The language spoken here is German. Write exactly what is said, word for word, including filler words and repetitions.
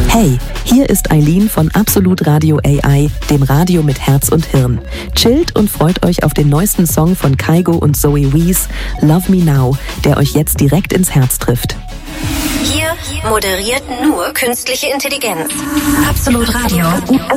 Hey, hier ist Eileen von Absolut Radio A I, dem Radio mit Herz und Hirn. Chillt und freut euch auf den neuesten Song von Kygo und Zoe Wees, Love Me Now, der euch jetzt direkt ins Herz trifft. Hier moderiert nur künstliche Intelligenz. Absolut Radio.